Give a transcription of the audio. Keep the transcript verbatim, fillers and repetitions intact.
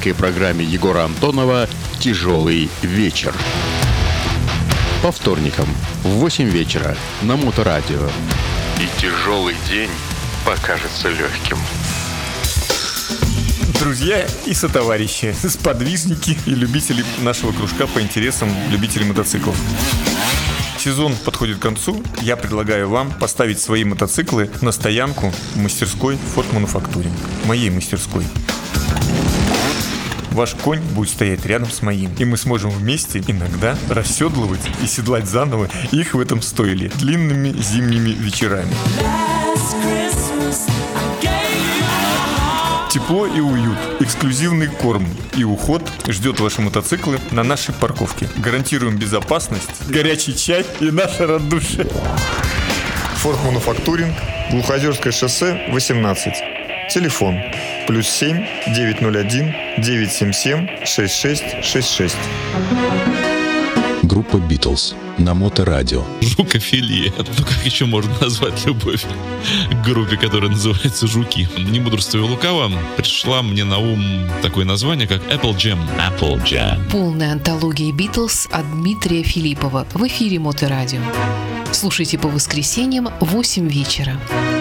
авторской программе Егора Антонова «Тяжелый вечер». По вторникам в восемь вечера на Моторадио. И тяжелый день покажется легким. Друзья и сотоварищи, сподвижники и любители нашего кружка по интересам любителей мотоциклов. Сезон подходит к концу. Я предлагаю вам поставить свои мотоциклы на стоянку в мастерской Ford Manufacturing, моей мастерской. Ваш конь будет стоять рядом с моим, и мы сможем вместе иногда расседлывать и седлать заново их в этом стойле длинными зимними вечерами. Тепло и уют, эксклюзивный корм и уход ждет ваши мотоциклы на нашей парковке. Гарантируем безопасность, горячий чай и наше радушие. Ford Manufacturing, Глухозерское шоссе, восемнадцать. Телефон плюс семь девятьсот один девятьсот семьдесят семь шестьдесят шесть шестьдесят шесть. Группа Beatles на Моторадио. Жукофилия. Ну как еще можно назвать любовь к группе, которая называется «Жуки»? Не мудрствуя лукаво, пришла мне на ум такое название, как Apple Jam. Apple Jam. Полная антология Beatles от Дмитрия Филиппова в эфире Моторадио. Слушайте по воскресеньям в восемь вечера.